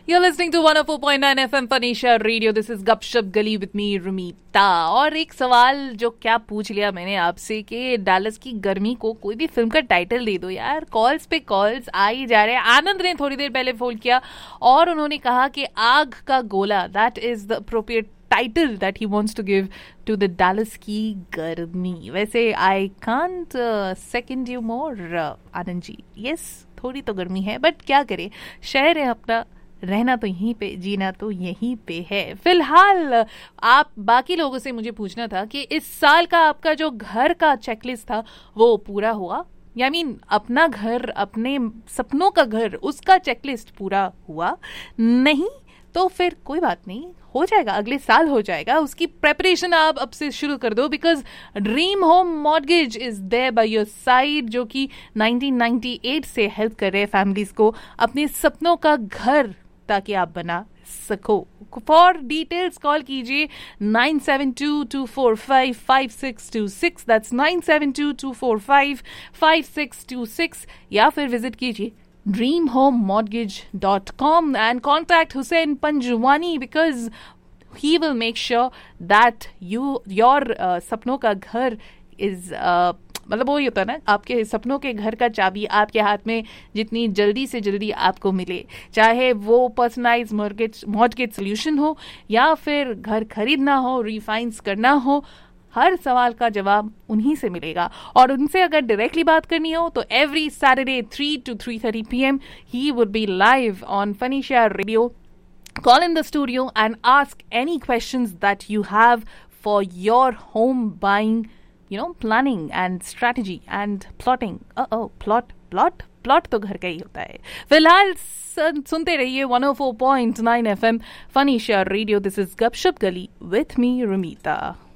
You're listening to 104.9 FM Panisha Radio. This is Gupshup Gali with me, Rumita. और एक सवाल जो क्या पूछ लिया मैंने आपसे कि डैलस की गर्मी को कोई भी फिल्म का टाइटल दे दो यार. कॉल्स पे कॉल्स आ ही जा रहे हैं. आनंद ने थोड़ी देर पहले फोन किया और उन्होंने कहा कि आग का गोला, that is the appropriate title that he wants to give to the Dallas की गर्मी. वैसे I can't second you more Anand ji. Yes, थोड़ी तो गर्मी है बट क्या करें, शहर है अपना, रहना तो यहीं पे, जीना तो यहीं पे है. फिलहाल आप बाकी लोगों से मुझे पूछना था कि इस साल का आपका जो घर का चेकलिस्ट था वो पूरा हुआ. I mean, अपना घर, अपने सपनों का घर, उसका चेकलिस्ट पूरा हुआ नहीं तो फिर कोई बात नहीं, हो जाएगा, अगले साल हो जाएगा. उसकी प्रेपरेशन आप अब से शुरू कर दो because dream home mortgage is there by your side, जो कि 1998 से हेल्प कर रहे हैं फैमिलीज को अपने सपनों का घर ताकि आप बना सको. फॉर डिटेल्स कॉल कीजिए 9722455626. दैट्स 9722455626 या फिर विजिट कीजिए dreamhomemortgage.com and contact Hussein Panjwani because he will make sure that your सपनों का घर is मतलब वो ही होता है ना, आपके सपनों के घर का चाबी आपके हाथ में जितनी जल्दी से जल्दी आपको मिले, चाहे वो पर्सनलाइज मॉर्गेज सोल्यूशन हो या फिर घर खरीदना हो, रिफाइनेंस करना हो, हर सवाल का जवाब उन्हीं से मिलेगा. और उनसे अगर डायरेक्टली बात करनी हो तो every Saturday 3 to 3:30 PM he would be live on फनीशा radio. Call in the studio and ask any questions that you have for your home buying, planning and strategy and plotting. plot तो घर का ही होता है. फिलहाल सुनते रहिए 104.9 FM Fanisha Radio. This is Gupshup Gali with me, Rumita.